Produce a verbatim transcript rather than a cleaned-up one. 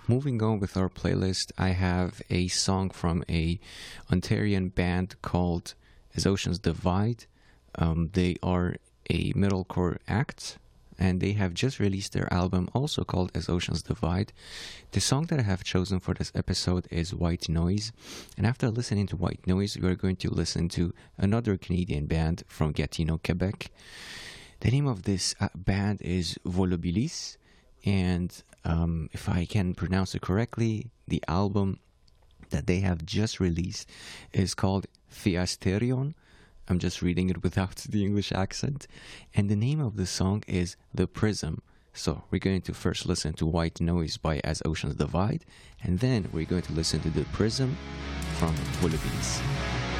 Moving on with our playlist, I have a song from a Ontarian band called As Oceans Divide. Um, they are a metalcore act, and they have just released their album also called As Oceans Divide. The song that I have chosen for this episode is White Noise, and after listening to White Noise, we are going to listen to another Canadian band from Gatineau, Quebec. The name of this uh, band is Volubilis, and um, if I can pronounce it correctly, the album that they have just released is called Theasterion. I'm just reading it without the English accent. And the name of the song is The Prism. So we're going to first listen to White Noise by As Oceans Divide, and then we're going to listen to The Prism from Volubilis.